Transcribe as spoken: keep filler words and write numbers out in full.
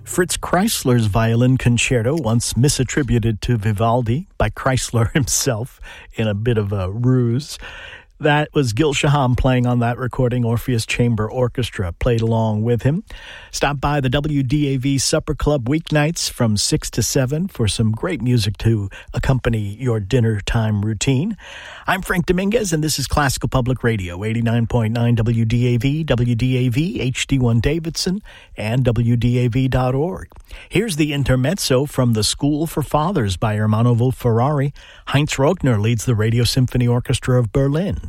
Fritz Kreisler's violin concerto, once misattributed to Vivaldi by Kreisler himself in a bit of a ruse. That was Gil Shaham playing on that recording. Orpheus Chamber Orchestra played along with him. Stop by the W D A V Supper Club weeknights from six to seven for some great music to accompany your dinner time routine. I'm Frank Dominguez, and this is Classical Public Radio, eighty-nine point nine W D A V, W D A V, H D one Davidson, and W D A V dot org. Here's the intermezzo from The School for Fathers by Ermanno Wolf-Ferrari. Heinz Rogner leads the Radio Symphony Orchestra of Berlin.